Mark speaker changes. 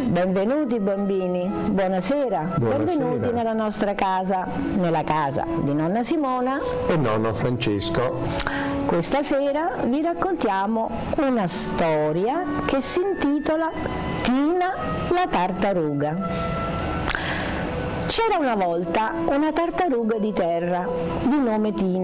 Speaker 1: Benvenuti bambini, buonasera. Benvenuti nella nostra casa, nella casa di nonna Simona
Speaker 2: e nonno Francesco.
Speaker 1: Questa sera vi raccontiamo una storia che si intitola Tina la tartaruga. C'era una volta una tartaruga di terra di nome Tina.